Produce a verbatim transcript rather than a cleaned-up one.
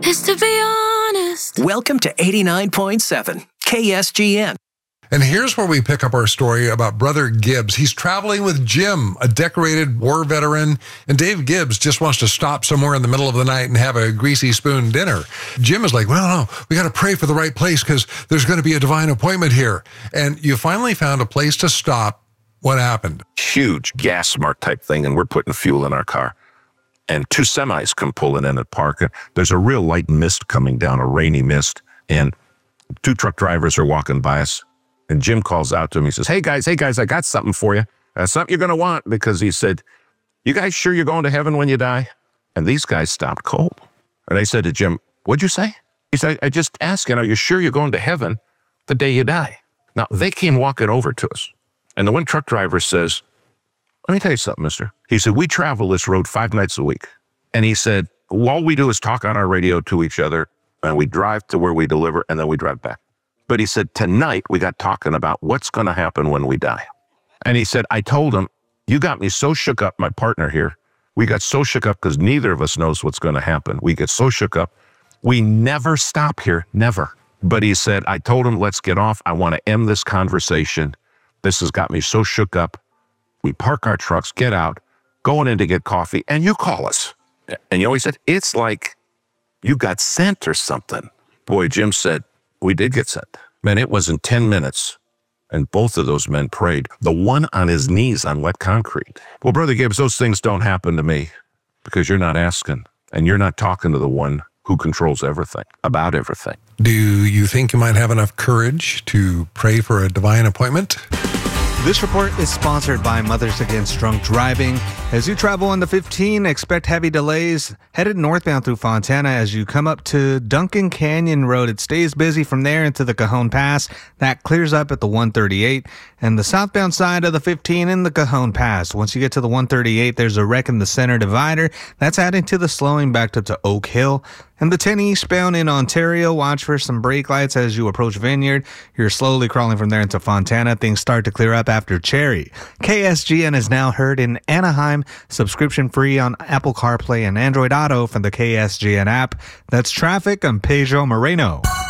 is to be honest. Welcome to eighty-nine point seven K S G N. And here's where we pick up our story about Brother Gibbs. He's traveling with Jim, a decorated war veteran, and Dave Gibbs just wants to stop somewhere in the middle of the night and have a greasy spoon dinner. Jim is like, well, no, we got to pray for the right place because there's going to be a divine appointment here. And you finally found a place to stop. What happened? Huge gas smart type thing, and we're putting fuel in our car. And two semis come pulling in and parking. There's a real light mist coming down, a rainy mist, and two truck drivers are walking by us. And Jim calls out to him. He says, hey, guys, hey, guys, I got something for you. Uh, something you're going to want, because he said, you guys sure you're going to heaven when you die? And these guys stopped cold. And I said to Jim, what'd you say? He said, I just asked you, are you sure you're going to heaven the day you die? Now, they came walking over to us. And the one truck driver says, let me tell you something, mister. He said, we travel this road five nights a week. And he said, all we do is talk on our radio to each other, and we drive to where we deliver, and then we drive back. But he said, tonight we got talking about what's going to happen when we die. And he said, I told him, you got me so shook up, my partner here. We got so shook up because neither of us knows what's going to happen. We get so shook up. We never stop here, never. But he said, I told him, let's get off. I want to end this conversation. This has got me so shook up. We park our trucks, get out, going in to get coffee, and you call us. And you know, he said, it's like you got sent or something. Boy, Jim said, we did get sent. Man, it was in ten minutes, and both of those men prayed. The one on his knees on wet concrete. Well, Brother Gibbs, those things don't happen to me because you're not asking, and you're not talking to the one who controls everything, about everything. Do you think you might have enough courage to pray for a divine appointment? This report is sponsored by Mothers Against Drunk Driving. As you travel on the fifteen, expect heavy delays headed northbound through Fontana as you come up to Duncan Canyon Road. It stays busy from there into the Cajon Pass. That clears up at the one thirty-eight. And the southbound side of the fifteen in the Cajon Pass. Once you get to the one thirty-eight, there's a wreck in the center divider. That's adding to the slowing back up to Oak Hill. And the ten eastbound in Ontario, watch for some brake lights as you approach Vineyard. You're slowly crawling from there into Fontana. Things start to clear up after Cherry. K S G N is now heard in Anaheim, subscription free on Apple CarPlay and Android Auto from the K S G N app. That's traffic. I'm Pedro Moreno.